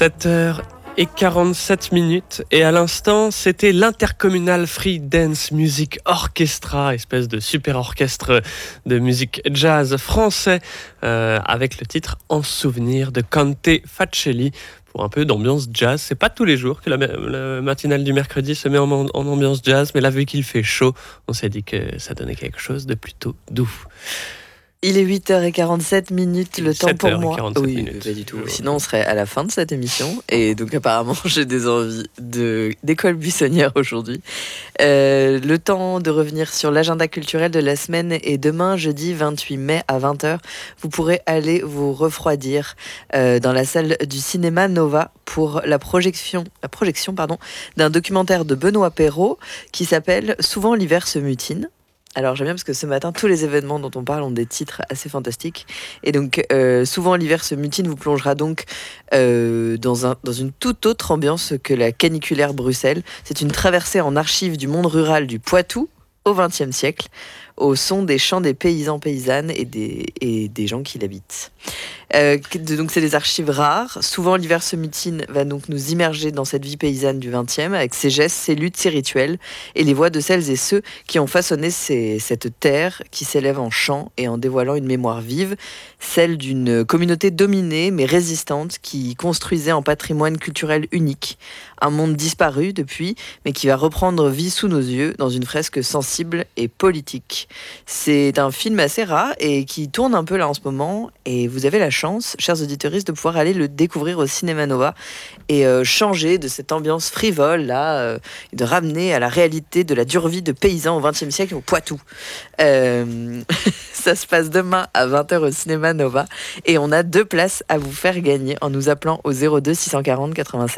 7h47 et à l'instant c'était l'Intercommunal Free Dance Music Orchestra, espèce de super orchestre de musique jazz français avec le titre En souvenir de Conte Facelli pour un peu d'ambiance jazz. C'est pas tous les jours que la matinale du mercredi se met en ambiance jazz, mais là vu qu'il fait chaud, on s'est dit que ça donnait quelque chose de plutôt doux. Il est 8h47, le temps pour moi. Oui, minutes. pas du tout. Sinon, on serait à la fin de cette émission. Et donc, apparemment, j'ai des envies d'école buissonnière aujourd'hui. Le temps de revenir sur l'agenda culturel de la semaine. Et demain, jeudi 28 mai à 20h, vous pourrez aller vous refroidir dans la salle du cinéma Nova pour la projection d'un documentaire de Benoît Perrault qui s'appelle « Souvent l'hiver se mutine ». Alors j'aime bien parce que ce matin, tous les événements dont on parle ont des titres assez fantastiques. Et donc, souvent l'hiver se mutine vous plongera donc dans une toute autre ambiance que la caniculaire Bruxelles. C'est une traversée en archives du monde rural du Poitou au XXe siècle, au son des chants des paysans paysannes et des gens qui l'habitent. Donc c'est des archives rares. Souvent l'hiver se mutine va donc nous immerger dans cette vie paysanne du XXe avec ses gestes, ses luttes, ses rituels et les voix de celles et ceux qui ont façonné cette terre qui s'élève en chant et en dévoilant une mémoire vive, celle d'une communauté dominée mais résistante qui construisait un patrimoine culturel unique, un monde disparu depuis mais qui va reprendre vie sous nos yeux dans une fresque sensible et politique. C'est un film assez rare et qui tourne un peu là en ce moment et vous avez la chance, chers auditeurs, de pouvoir aller le découvrir au Cinéma Nova et changer de cette ambiance frivole là, de ramener à la réalité de la dure vie de paysans au XXe siècle au Poitou. Ça se passe demain à 20h au Cinéma Nova et on a 2 places à vous faire gagner en nous appelant au 02 640 87